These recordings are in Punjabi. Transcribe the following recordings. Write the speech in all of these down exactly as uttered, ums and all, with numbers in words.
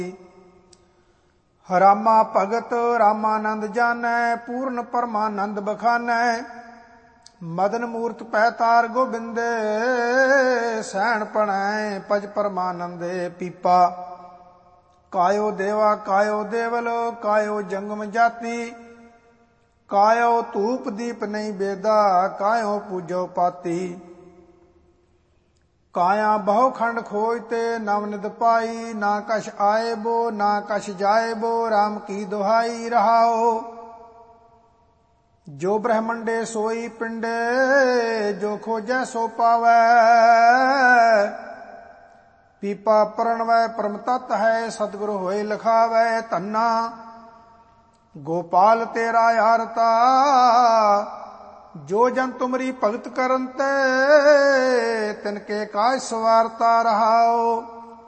ਰਾਮਾ ਭਗਤ ਰਾਮਾਨੰਦ ਜਾਣੈ, ਪੂਰਨ ਪਰਮਾਨੰਦ ਬਖਾਨੈ। ਮਦਨ ਮੂਰਤ ਪੈ ਤਾਰ ਗੋਬਿੰਦੇ, ਸੈਣ ਪਣੈ ਪਜ ਪਰਮਾਨੰਦੇ। ਪੀਪਾ ਕਾਇਓ ਦੇਵਾ ਕਾਇਓ ਦੇਵਲ, ਕਾਇਓ ਜੰਗਮ ਜਾਤੀ। ਕਾਇਓ ਧੂਪ ਦੀਪ ਨਹੀਂ ਬੇਦਾ, ਕਾਇਓ ਪੂਜੋ ਪਾਤੀ। ਕਾਇਆ ਬਹੁ ਖੰਡ ਖੋਜ ਤੇ ਨਵ ਨਿਧ ਪਾਈ। ਨਾ ਕਛ ਆਏ ਬੋ ਨਾ ਕਛ ਜਾਏ ਬੋ, ਰਾਮ ਕੀ ਦੁਹਾਈ ਰਹਾਓ। ਜੋ ਬ੍ਰਹਮੰਡੇ ਸੋਈ ਪਿੰਡੇ, ਜੋ ਖੋਜੈ ਸੋ ਪਾਵੈ। ਪੀਪਾ ਪਰਣਵੈ ਪਰਮ ਤਤ ਹੈ, ਸਤਿਗੁਰ ਹੋਏ ਲਖਾਵੈ। ਧੰਨਾ ਗੋਪਾਲ ਤੇਰਾ ਆਰਤਾ, ਜੋ ਜਨ ਤੁਮਰੀ ਭਗਤ ਕਰਨ ਤੇ, ਤਿਨਕੇ ਕਾਜ ਸਵਾਰਤਾ ਰਹਾਓ।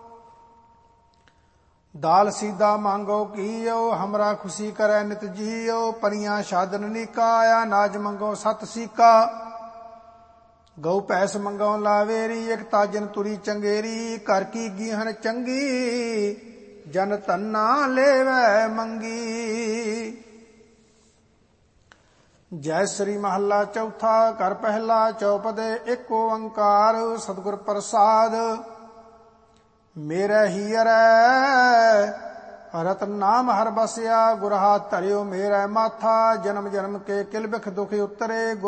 ਦਾਲ ਸੀਦਾ ਮੰਗੋ ਕੀਓ, ਹਮਰਾ ਖੁਸ਼ੀ ਕਰੈ ਨਿਤ ਜੀਓ। ਪਰੀਆਂ ਸਾਧਨ ਨੀਕਾ, ਅਨਾਜ ਮੰਗੋ ਸਤ ਸੀਕਾ। ਗਊ ਭੈਸ ਮੰਗੋ ਲਾਵੇਰੀ, ਇਕ ਤਾਜਨ ਤੁਰੀ ਚੰਗੇਰੀ। ਘਰ ਕੀ ਗੀਹਨ ਚੰਗੀ, ਜਨ ਧੰਨਾ ਲੇਵੈ ਮੰਗੀ। ਜੈ ਸ੍ਰੀ ਮਹੱਲਾ ਚੌਥਾ। ਘਰ ਪਹਿਲਾ ਚੌਪਦੇ ਇੱਕ ਓੰਕਾਰ। ਸਤਿਗੁਰ ਪ੍ਰਸਾਦ ਮੇਰੇ ਹੀਰੈ, ਰਤਨ ਨਾਮ ਹਰ ਬਸਿਆ। ਗੁਰ ਹਾਥ ਧਰਿਓ ਮੇਰੇ ਮਾਥਾ, ਜਨਮ ਜਨਮ ਕੇ ਕਿਲ ਬਿਖ ਦੁਖ ਉਤਰੇ।